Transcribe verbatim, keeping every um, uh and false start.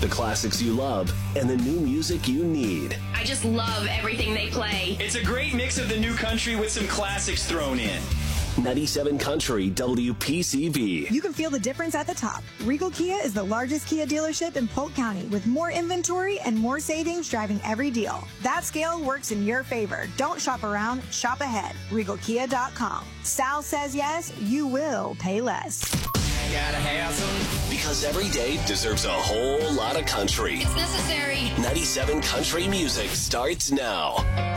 the classics you love, and the new music you need. I just love everything they play. It's a great mix of the new country with some classics thrown in. ninety-seven Country W P C V. You can feel the difference at the top. Regal Kia is the largest Kia dealership in Polk County with more inventory and more savings driving every deal. That scale works in your favor. Don't shop around, shop ahead. Regal Kia dot com. Sal says yes, you will pay less. Gotta have some. Because every day deserves a whole lot of country. It's necessary. ninety-seven Country music starts now.